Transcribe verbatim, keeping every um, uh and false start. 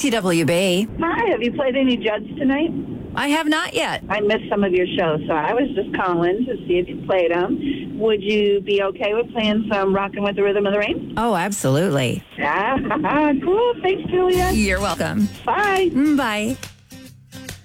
T W B. Hi, have you played any Judds tonight? I have not yet. I missed some of your shows, so I was just calling to see if you played them. Would you be okay with playing some Rockin' with the Rhythm of the Rain? Oh, absolutely. Ah, cool. Thanks, Julia. You're welcome. Bye. Bye.